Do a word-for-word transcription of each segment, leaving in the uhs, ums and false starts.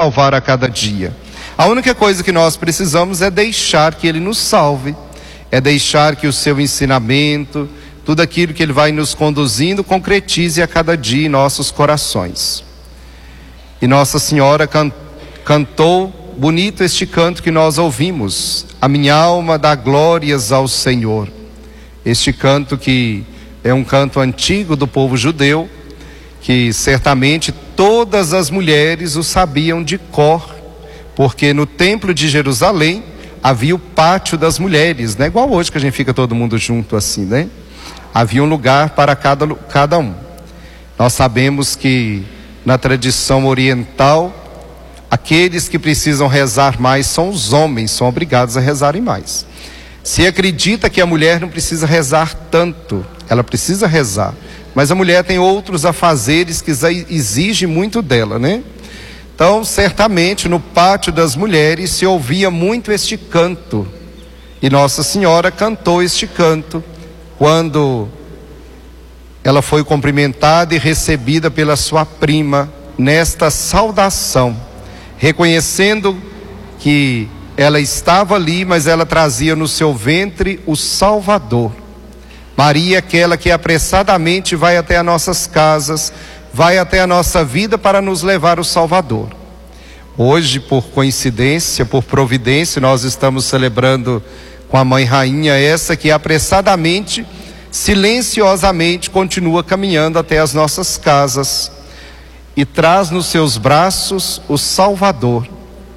salvar a cada dia. A única coisa que nós precisamos é deixar que Ele nos salve, é deixar que o seu ensinamento, tudo aquilo que Ele vai nos conduzindo, concretize a cada dia em nossos corações. E Nossa Senhora can, cantou bonito este canto que nós ouvimos: a minha alma dá glórias ao Senhor. Este canto que é um canto antigo do povo judeu, que certamente todas as mulheres o sabiam de cor, porque no templo de Jerusalém havia o pátio das mulheres, não é igual hoje que a gente fica todo mundo junto assim, né? Havia um lugar para cada, cada um. Nós sabemos que na tradição oriental, aqueles que precisam rezar mais são os homens, são obrigados a rezarem mais. Se acredita que a mulher não precisa rezar tanto, ela precisa rezar, mas a mulher tem outros afazeres que exigem muito dela, né? Então, certamente no pátio das mulheres se ouvia muito este canto, e Nossa Senhora cantou este canto quando ela foi cumprimentada e recebida pela sua prima nesta saudação, reconhecendo que ela estava ali, mas ela trazia no seu ventre o Salvador. Maria, aquela que apressadamente vai até as nossas casas, vai até a nossa vida para nos levar o Salvador. Hoje, por coincidência, por providência, nós estamos celebrando com a Mãe Rainha essa que apressadamente, silenciosamente continua caminhando até as nossas casas e traz nos seus braços o Salvador.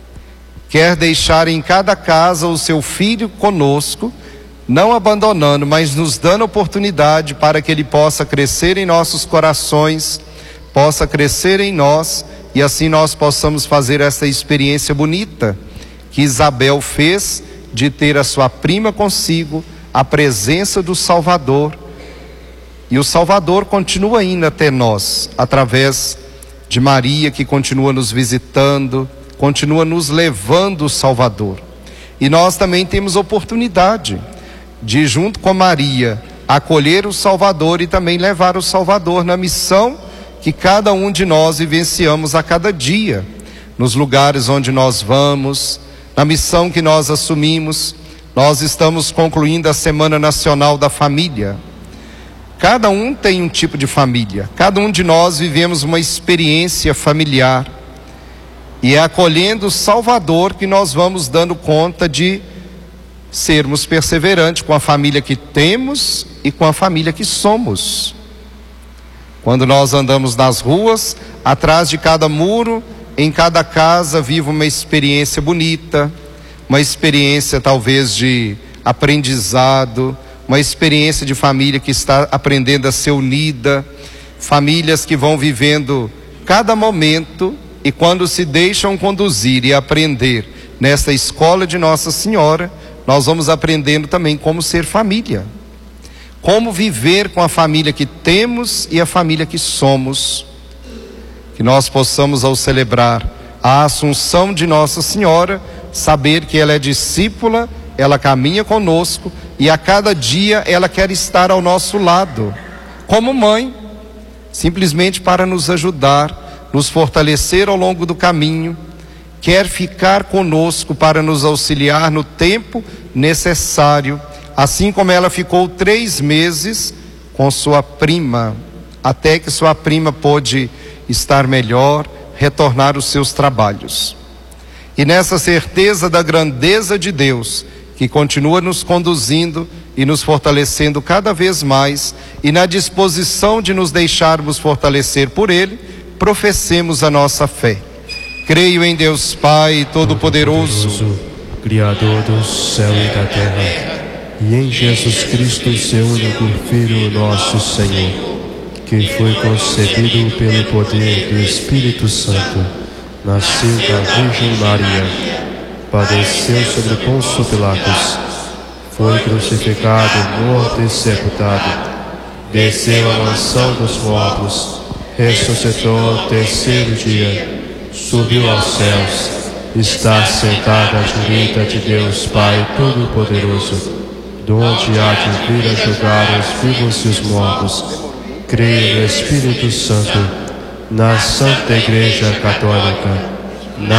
Quer deixar em cada casa o seu filho conosco, não abandonando, mas nos dando oportunidade para que ele possa crescer em nossos corações, possa crescer em nós, e assim nós possamos fazer essa experiência bonita que Isabel fez de ter a sua prima consigo, a presença do Salvador. E o Salvador continua indo até nós, através de Maria, que continua nos visitando, continua nos levando o Salvador. E nós também temos oportunidade de, junto com Maria, acolher o Salvador e também levar o Salvador na missão que cada um de nós vivenciamos a cada dia, nos lugares onde nós vamos, na missão que nós assumimos. Nós estamos concluindo a Semana Nacional da Família. Cada um tem um tipo de família, cada um de nós vivemos uma experiência familiar, e é acolhendo o Salvador que nós vamos dando conta de sermos perseverantes com a família que temos e com a família que somos. Quando nós andamos nas ruas, atrás de cada muro, em cada casa, vive uma experiência bonita, uma experiência talvez de aprendizado, uma experiência de família que está aprendendo a ser unida, famílias que vão vivendo cada momento, e quando se deixam conduzir e aprender nessa escola de Nossa Senhora, nós vamos aprendendo também como ser família, como viver com a família que temos e a família que somos. Que nós possamos, ao celebrar a Assunção de Nossa Senhora, saber que ela é discípula, ela caminha conosco e a cada dia ela quer estar ao nosso lado, como mãe, simplesmente para nos ajudar, nos fortalecer ao longo do caminho, quer ficar conosco para nos auxiliar no tempo necessário, assim como ela ficou três meses com sua prima, até que sua prima pôde estar melhor, retornar aos seus trabalhos. E nessa certeza da grandeza de Deus, que continua nos conduzindo e nos fortalecendo cada vez mais, e na disposição de nos deixarmos fortalecer por Ele, professemos a nossa fé. Creio em Deus Pai Todo-Poderoso, Criador do céu e da terra, e em Jesus Cristo, seu único Filho, nosso Senhor, que foi concebido pelo poder do Espírito Santo, nasceu da Virgem Maria, padeceu sobre Pôncio Pilatos, foi crucificado, morto e sepultado, desceu à mansão dos mortos, ressuscitou ao terceiro dia, subiu aos céus, está sentado à direita de Deus Pai Todo-Poderoso, donde há de vir a julgar os vivos e os mortos. Creio no Espírito Santo, na Santa Igreja Católica,